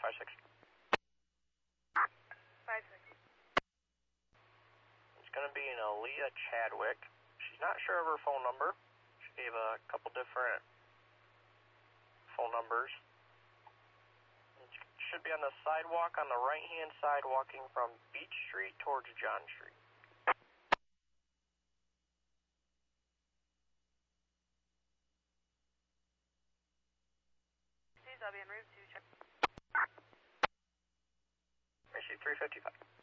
56. 56. It's going to be an Aaliyah Chadwick. She's not sure of her phone number. She gave a couple different phone numbers. It should be on the sidewalk on the right-hand side walking from Beach Street towards John Street. I'll be en route to check. Issue 355.